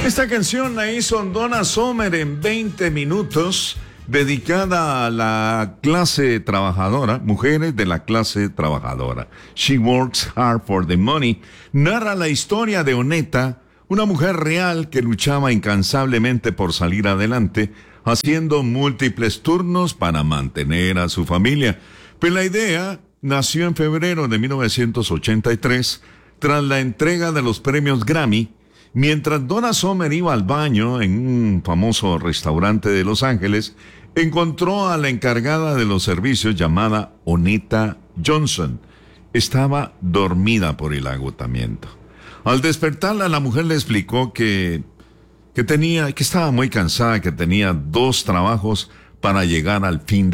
Esta canción la hizo Donna Summer en 20 minutos, dedicada a la clase trabajadora, mujeres de la clase trabajadora. She works hard for the money. Narra la historia de Oneta, una mujer real que luchaba incansablemente por salir adelante, haciendo múltiples turnos para mantener a su familia. Pero la idea nació en febrero de 1983, tras la entrega de los premios Grammy. Mientras Donna Summer iba al baño en un famoso restaurante de Los Ángeles, encontró a la encargada de los servicios llamada Oneta Johnson. Estaba dormida por el agotamiento. Al despertarla, la mujer le explicó que estaba muy cansada, que tenía 2 trabajos para llegar al fin